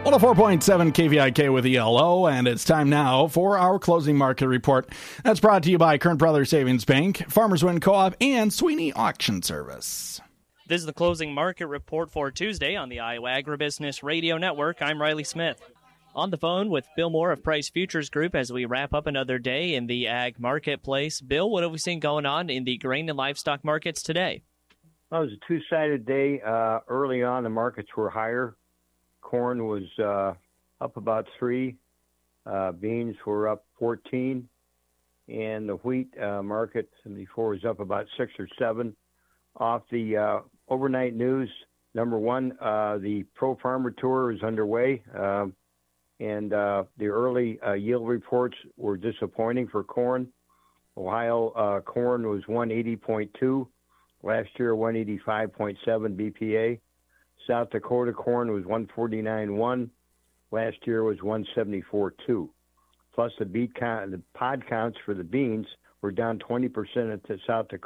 104.7 KVIK with ELO, and it's time now for our closing market report. That's brought to you by Kern Brothers Savings Bank, Farmers Wind Co-op, and Sweeney Auction Service. This is the closing market report for Tuesday on the Iowa Agribusiness Radio Network. I'm Riley Smith. On the phone with Bill Moore of Price Futures Group as we wrap up another day in the ag marketplace. Bill, what have we seen going on in the grain and livestock markets today? Well, it was a two-sided day. Early on, the markets were higher. Corn was up about 3. Beans were up 14. And the wheat market before was up about 6 or 7. Off the overnight news, number one, the Pro Farmer Tour is underway. And the early yield reports were disappointing for corn. Ohio corn was 180.2. Last year, 185.7 BPA. South Dakota corn was 149.1. Last year was 174.2. Plus the pod counts for the beans were down 20% at the South Dakota.